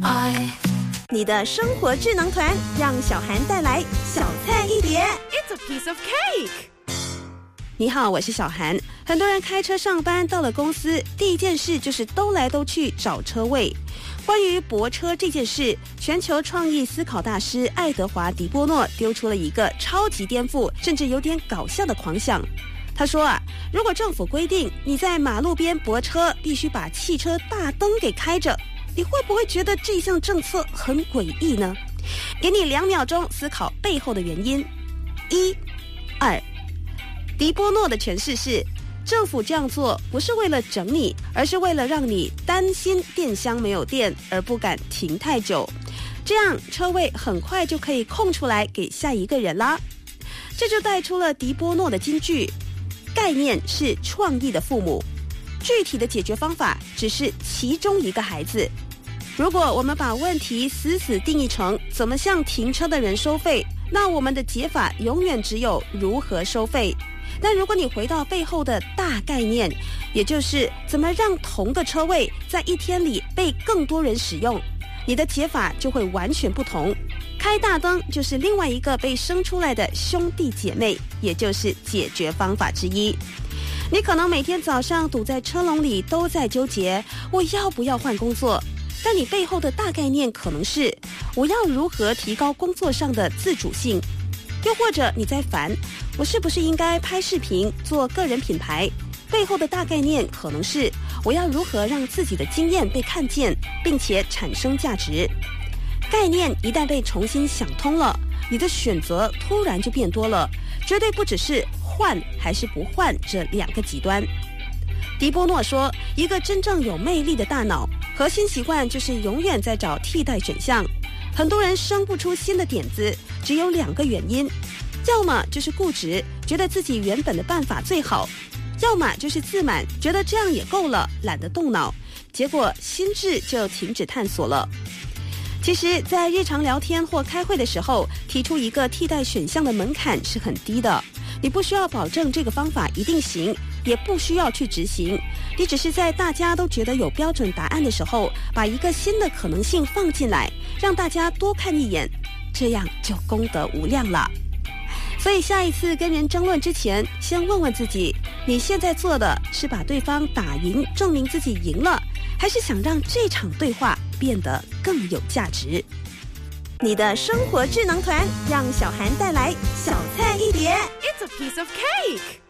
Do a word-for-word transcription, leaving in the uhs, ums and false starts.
I 你的生活智囊团，让小涵带来小菜一碟。 It's a piece of cake。 你好，我是小涵。很多人开车上班，到了公司第一件事就是兜来兜去找车位。关于泊车这件事，全球创意思考大师爱德华·迪波诺丢出了一个超级颠覆甚至有点搞笑的狂想。他说啊，如果政府规定你在马路边泊车必须把汽车大灯给开着，你会不会觉得这项政策很诡异呢？给你两秒钟思考背后的原因。一、二。迪波诺的诠释是，政府这样做不是为了整你，而是为了让你担心电箱没有电而不敢停太久，这样车位很快就可以空出来给下一个人啦。这就带出了迪波诺的金句：概念是创意的父母，具体的解决方法只是其中一个孩子。如果我们把问题死死定义成怎么向停车的人收费，那我们的解法永远只有如何收费。但如果你回到背后的大概念，也就是怎么让同个车位在一天里被更多人使用，你的解法就会完全不同。开大灯就是另外一个被生出来的兄弟姐妹，也就是解决方法之一。你可能每天早上堵在车笼里都在纠结我要不要换工作，但你背后的大概念可能是我要如何提高工作上的自主性。又或者你在烦我是不是应该拍视频做个人品牌，背后的大概念可能是我要如何让自己的经验被看见并且产生价值。概念一旦被重新想通了，你的选择突然就变多了，绝对不只是换还是不换这两个极端。迪波诺说，一个真正有魅力的大脑核心习惯就是永远在找替代选项。很多人生不出新的点子，只有两个原因，要么就是固执，觉得自己原本的办法最好，要么就是自满，觉得这样也够了，懒得动脑，结果心智就停止探索了。其实在日常聊天或开会的时候，提出一个替代选项的门槛是很低的，你不需要保证这个方法一定行，也不需要去执行，你只是在大家都觉得有标准答案的时候，把一个新的可能性放进来，让大家多看一眼，这样就功德无量了。所以下一次跟人争论之前，先问问自己，你现在做的是把对方打赢，证明自己赢了，还是想让这场对话变得更有价值？你的生活智囊团，让小涵带来小菜一碟。 It's a piece of cake。